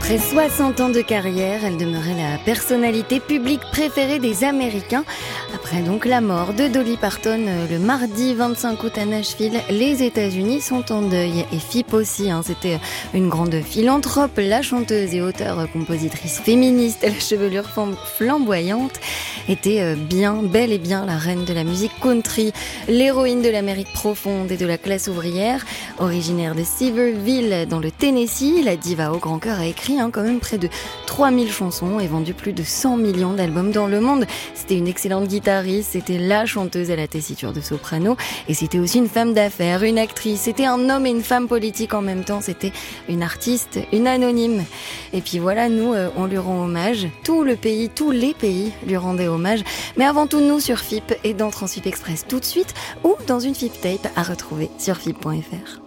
Après 60 ans de carrière, elle demeurait la personnalité publique préférée des Américains. Après donc la mort de Dolly Parton le mardi 25 août à Nashville, les États-Unis sont en deuil. Et FIP aussi, c'était une grande philanthrope, la chanteuse et auteure-compositrice féministe, la chevelure flamboyante, était bel et bien la reine de la musique country, l'héroïne de l'Amérique profonde et de la classe ouvrière. Originaire de Sevierville dans le Tennessee, la diva au grand cœur a écrit quand même près de 3000 chansons et vendu plus de 100 millions d'albums dans le monde. C'était une excellente guitariste, c'était la chanteuse à la tessiture de soprano et c'était aussi une femme d'affaires, une actrice, c'était un homme et une femme politique en même temps, c'était une artiste, une anonyme. Et puis voilà, nous, on lui rend hommage, tout le pays, tous les pays lui rendaient hommage, mais avant tout nous sur FIP et dans Transfip Express tout de suite ou dans une FIP tape à retrouver sur FIP.fr.